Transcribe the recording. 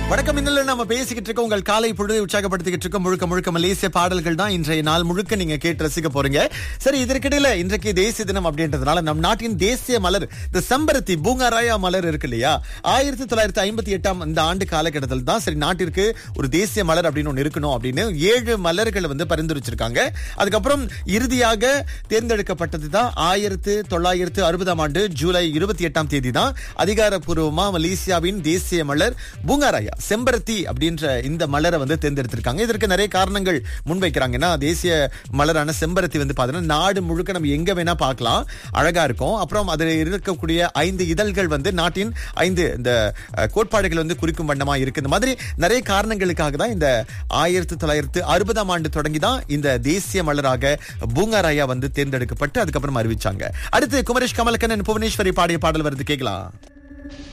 வணக்கம். இன்னும் நம்ம பேசிக்கிட்டு இருக்க உங்கள் காலை பொழுதை உற்சாகப்படுத்திக்கிட்டு இருக்க முழுக்க முழுக்க மலேசிய பாடல்கள் தான் இன்றைய நாள் முழுக்க நீங்க கேட்டு ரசிக்க போறீங்க. சரி, இதற்கிடையில இன்றைக்கு தேசிய தினம் அப்படின்றதுனால நம் நாட்டின் தேசிய மலர் இந்த செம்பருத்தி பூங்காராயா மலர் இருக்கு இல்லையா, 1958 இந்த ஆண்டு காலகட்டத்தில் தான் சரி நாட்டிற்கு ஒரு தேசிய மலர் அப்படின்னு ஒண்ணு இருக்கணும் அப்படின்னு 7 மலர்கள் பரிந்துரைச்சிருக்காங்க. அதுக்கப்புறம் இறுதியாக தேர்ந்தெடுக்கப்பட்டது தான் 1960 ஆண்டு ஜூலை 28 தேதி தான் அதிகாரப்பூர்வமா மலேசியாவின் தேசிய மலர் பூங்காராயா செம்பருத்தி அப்படின்ற இந்த மலரை தேர்ந்தெடுத்திருக்காங்க. இதற்கு நிறைய காரணங்கள் முன்வைக்கிறாங்கன்னா, தேசிய மலரான செம்பருத்தி பாத்தீங்கன்னா நாடு முழுக்க நம்ம எங்க வேணா பார்க்கலாம், அழகா இருக்கும். அப்புறம் அதில் இருக்கக்கூடிய 5 இதழ்கள் நாட்டின் 5 இந்த கோட்பாடுகள் குறிக்கும் வண்ணமா இருக்கு. இந்த மாதிரி நிறைய காரணங்களுக்காக தான் இந்த 1960 ஆண்டு தொடங்கி தான் இந்த தேசிய மலராக பூங்காராயா தேர்ந்தெடுக்கப்பட்டு அதுக்கப்புறம் அறிவிச்சாங்க. அடுத்து குமரேஷ் கமலக்கண்ணன் புவனேஸ்வரி பாடிய பாடல் வருது, கேட்கலாம்.